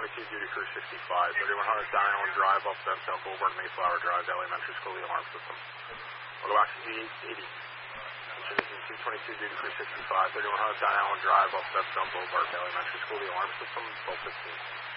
22 duty crew 65, 3100 Down Allen Drive, up South Boulevard, Mayflower Drive, the Elementary School, the alarm system. We'll go back to Z880. 222 duty crew 65, 3100 Down Allen Drive, up South Boulevard, the Elementary School, the alarm system, 1215.